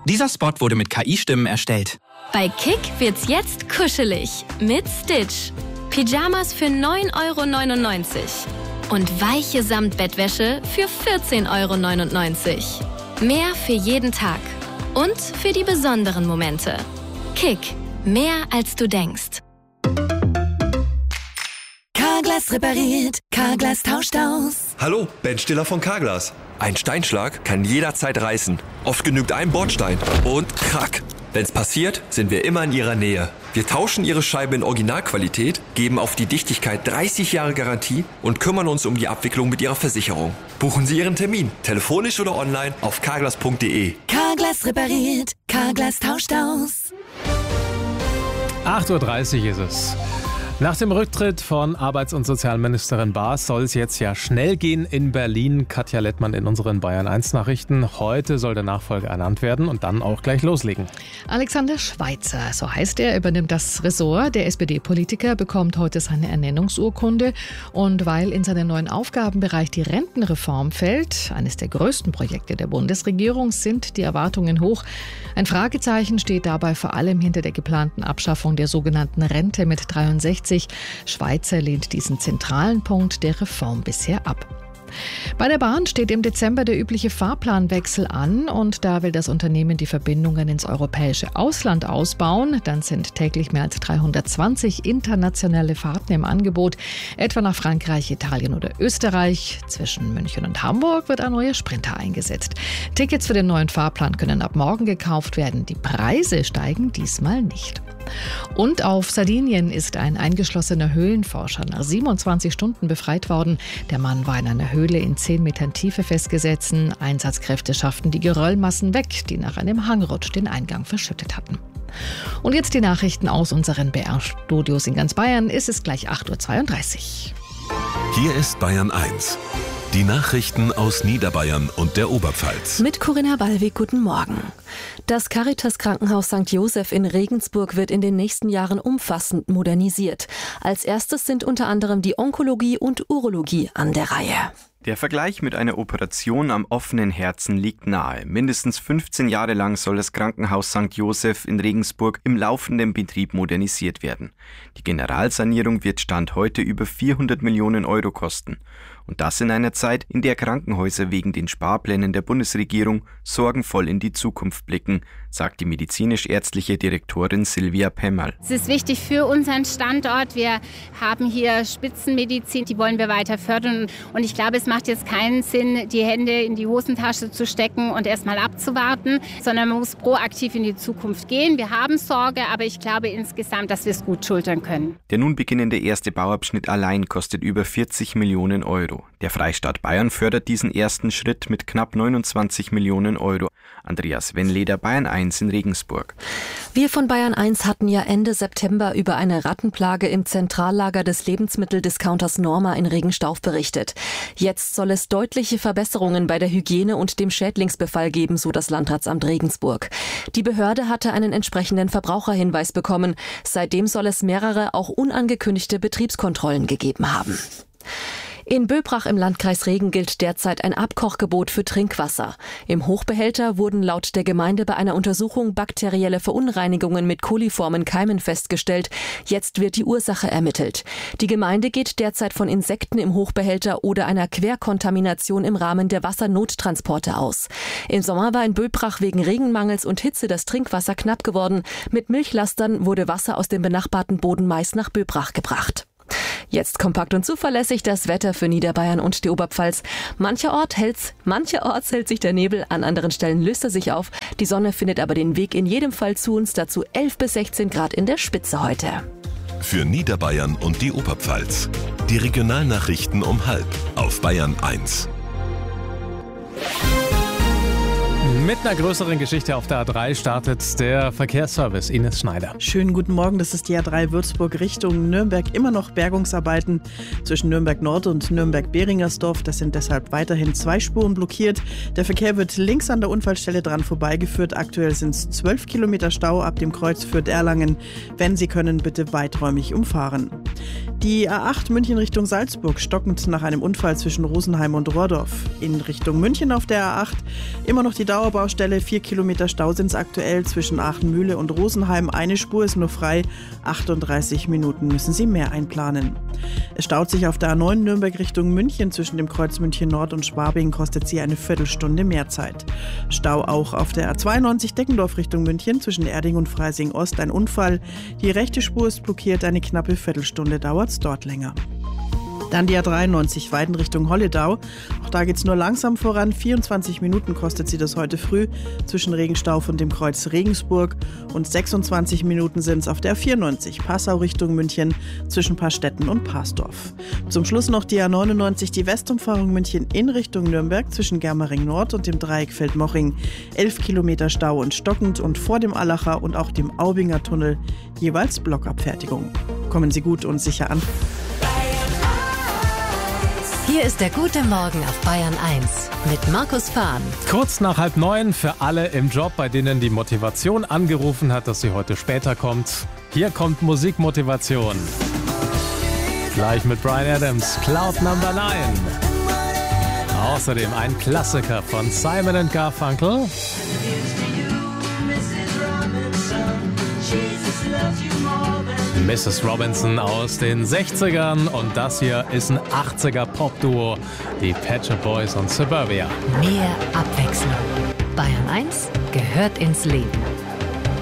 Dieser Spot wurde mit KI-Stimmen erstellt. Bei Kick wird's jetzt kuschelig mit Stitch. Pyjamas für 9,99 € und weiche Samtbettwäsche für 14,99 €. Mehr für jeden Tag und für die besonderen Momente. Kick, mehr als du denkst. Carglass repariert, Carglass tauscht aus. Hallo, Ben Stiller von Carglass. Ein Steinschlag kann jederzeit reißen. Oft genügt ein Bordstein und krack. Wenn's passiert, sind wir immer in Ihrer Nähe. Wir tauschen Ihre Scheibe in Originalqualität, geben auf die Dichtigkeit 30 Jahre Garantie und kümmern uns um die Abwicklung mit Ihrer Versicherung. Buchen Sie Ihren Termin, telefonisch oder online auf carglass.de. Carglass repariert, Carglass tauscht aus. 8:30 Uhr ist es. Nach dem Rücktritt von Arbeits- und Sozialministerin Baas soll es jetzt ja schnell gehen in Berlin. Katja Lettmann in unseren Bayern 1 Nachrichten. Heute soll der Nachfolger ernannt werden und dann auch gleich loslegen. Alexander Schweitzer, so heißt er, übernimmt das Ressort. Der SPD-Politiker bekommt heute seine Ernennungsurkunde. Und weil in seinen neuen Aufgabenbereich die Rentenreform fällt, eines der größten Projekte der Bundesregierung, sind die Erwartungen hoch. Ein Fragezeichen steht dabei vor allem hinter der geplanten Abschaffung der sogenannten Rente mit 63. Schweitzer lehnt diesen zentralen Punkt der Reform bisher ab. Bei der Bahn steht im Dezember der übliche Fahrplanwechsel an und da will das Unternehmen die Verbindungen ins europäische Ausland ausbauen. Dann sind täglich mehr als 320 internationale Fahrten im Angebot, etwa nach Frankreich, Italien oder Österreich. Zwischen München und Hamburg wird ein neuer Sprinter eingesetzt. Tickets für den neuen Fahrplan können ab morgen gekauft werden. Die Preise steigen diesmal nicht. Und auf Sardinien ist ein eingeschlossener Höhlenforscher nach 27 Stunden befreit worden. Der Mann war in einer Höhle in 10 Metern Tiefe festgesetzt. Einsatzkräfte schafften die Geröllmassen weg, die nach einem Hangrutsch den Eingang verschüttet hatten. Und jetzt die Nachrichten aus unseren BR-Studios in ganz Bayern. Es ist gleich 8:32 Uhr. Hier ist Bayern 1. Die Nachrichten aus Niederbayern und der Oberpfalz. Mit Corinna Ballweg, guten Morgen. Das Caritas-Krankenhaus St. Joseph in Regensburg wird in den nächsten Jahren umfassend modernisiert. Als erstes sind unter anderem die Onkologie und Urologie an der Reihe. Der Vergleich mit einer Operation am offenen Herzen liegt nahe. Mindestens 15 Jahre lang soll das Krankenhaus St. Joseph in Regensburg im laufenden Betrieb modernisiert werden. Die Generalsanierung wird Stand heute über 400 Millionen € kosten. Und das in einer Zeit, in der Krankenhäuser wegen den Sparplänen der Bundesregierung sorgenvoll in die Zukunft blicken, sagt die medizinisch-ärztliche Direktorin Silvia Pemmerl. Es ist wichtig für unseren Standort. Wir haben hier Spitzenmedizin, die wollen wir weiter fördern. Und ich glaube, es macht jetzt keinen Sinn, die Hände in die Hosentasche zu stecken und erstmal abzuwarten, sondern man muss proaktiv in die Zukunft gehen. Wir haben Sorge, aber ich glaube insgesamt, dass wir es gut schultern können. Der nun beginnende erste Bauabschnitt allein kostet über 40 Millionen €. Der Freistaat Bayern fördert diesen ersten Schritt mit knapp 29 Millionen €. Andreas Wennleder, Bayern 1 in Regensburg. Wir von Bayern 1 hatten ja Ende September über eine Rattenplage im Zentrallager des Lebensmitteldiscounters Norma in Regenstauf berichtet. Jetzt soll es deutliche Verbesserungen bei der Hygiene und dem Schädlingsbefall geben, so das Landratsamt Regensburg. Die Behörde hatte einen entsprechenden Verbraucherhinweis bekommen. Seitdem soll es mehrere auch unangekündigte Betriebskontrollen gegeben haben. In Böbrach im Landkreis Regen gilt derzeit ein Abkochgebot für Trinkwasser. Im Hochbehälter wurden laut der Gemeinde bei einer Untersuchung bakterielle Verunreinigungen mit koliformen Keimen festgestellt. Jetzt wird die Ursache ermittelt. Die Gemeinde geht derzeit von Insekten im Hochbehälter oder einer Querkontamination im Rahmen der Wassernottransporte aus. Im Sommer war in Böbrach wegen Regenmangels und Hitze das Trinkwasser knapp geworden. Mit Milchlastern wurde Wasser aus dem benachbarten Bodensmais nach Böbrach gebracht. Jetzt kompakt und zuverlässig das Wetter für Niederbayern und die Oberpfalz. Mancherorts hält sich der Nebel, an anderen Stellen löst er sich auf. Die Sonne findet aber den Weg in jedem Fall zu uns, dazu 11 bis 16 Grad in der Spitze heute. Für Niederbayern und die Oberpfalz. Die Regionalnachrichten um 12:30 auf Bayern 1. Mit einer größeren Geschichte auf der A3 startet der Verkehrsservice. Ines Schneider. Schönen guten Morgen, das ist die A3 Würzburg Richtung Nürnberg. Immer noch Bergungsarbeiten zwischen Nürnberg Nord und Nürnberg-Behringersdorf. Das sind deshalb weiterhin 2 Spuren blockiert. Der Verkehr wird links an der Unfallstelle dran vorbeigeführt. Aktuell sind es 12 Kilometer Stau ab dem Kreuz Fürth-Erlangen. Wenn Sie können, bitte weiträumig umfahren. Die A8 München Richtung Salzburg stockend nach einem Unfall zwischen Rosenheim und Rohrdorf. In Richtung München auf der A8 immer noch die Dauer Neubaustelle, 4 Kilometer Stau sind es aktuell zwischen Aachenmühle und Rosenheim. Eine Spur ist nur frei, 38 Minuten müssen Sie mehr einplanen. Es staut sich auf der A9 Nürnberg Richtung München. Zwischen dem Kreuz München Nord und Schwabing kostet Sie eine Viertelstunde mehr Zeit. Stau auch auf der A92 Deckendorf Richtung München. Zwischen Erding und Freising Ost ein Unfall. Die rechte Spur ist blockiert, eine knappe Viertelstunde dauert es dort länger. Dann die A93 Weiden Richtung Holledau. Auch da geht es nur langsam voran. 24 Minuten kostet sie das heute früh zwischen Regenstauf und dem Kreuz Regensburg. Und 26 Minuten sind es auf der A94 Passau Richtung München zwischen Paarstetten und Parsdorf. Zum Schluss noch die A99, die Westumfahrung München in Richtung Nürnberg zwischen Germering Nord und dem Dreieck Feldmoching. 11 Kilometer Stau und stockend und vor dem Allacher und auch dem Aubinger Tunnel jeweils Blockabfertigung. Kommen Sie gut und sicher an. Hier ist der Gute Morgen auf Bayern 1 mit Markus Fahn. Kurz nach 8:30 für alle im Job, bei denen die Motivation angerufen hat, dass sie heute später kommt. Hier kommt Musikmotivation. Gleich mit Bryan Adams, Cloud Number 9. Außerdem ein Klassiker von Simon & Garfunkel. Mrs. Robinson aus den 60ern und das hier ist ein 80er Pop-Duo, die Pet Shop Boys und Suburbia. Mehr Abwechslung. Bayern 1 gehört ins Leben.